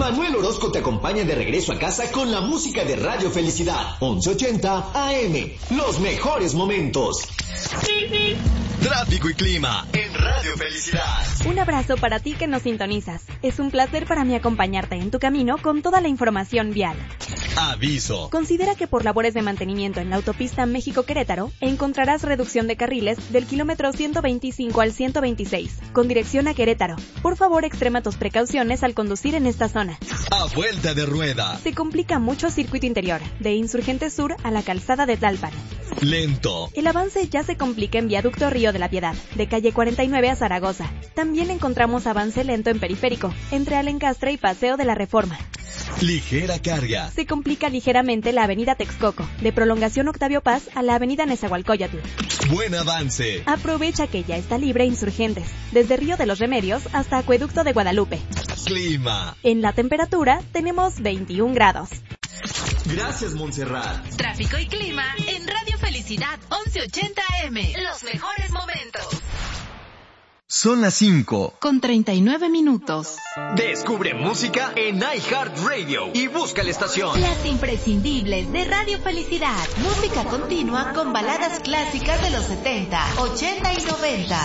Manuel Orozco te acompaña de regreso a casa con la música de Radio Felicidad, 1180 AM. Los mejores momentos. Tráfico y clima en Radio Felicidad. Un abrazo para ti que nos sintonizas. Es un placer para mí acompañarte en tu camino con toda la información vial. Aviso. Considera que por labores de mantenimiento en la autopista México-Querétaro encontrarás reducción de carriles del kilómetro 125 al 126, con dirección a Querétaro. Por favor, extrema tus precauciones al conducir en esta zona. A vuelta de rueda. Se complica mucho circuito interior, de Insurgentes Sur a la calzada de Tlalpan. Lento. El avance ya se complica en Viaducto Río de la Piedad, de calle 49 a Zaragoza. También encontramos avance lento en Periférico, entre Alencastre y Paseo de la Reforma. Ligera carga. Se complica ligeramente la avenida Texcoco, de Prolongación Octavio Paz a la avenida Nezahualcóyotl. Buen avance. Aprovecha que ya está libre Insurgentes, desde Río de los Remedios hasta Acueducto de Guadalupe. Clima. En la temperatura tenemos 21 grados. Gracias, Montserrat. Tráfico y clima en Radio Felicidad 1180 AM. Los mejores momentos. Son las 5 con 39 minutos. Descubre música en iHeartRadio y busca la estación. Las imprescindibles de Radio Felicidad. Música continua con baladas clásicas de los 70, 80 y 90.